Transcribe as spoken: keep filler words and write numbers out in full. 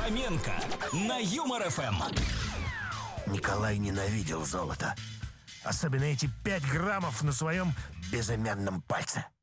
Фоменко на Юмор ФМ. Николай ненавидел золото. Особенно эти пять граммов на своем безымянном пальце.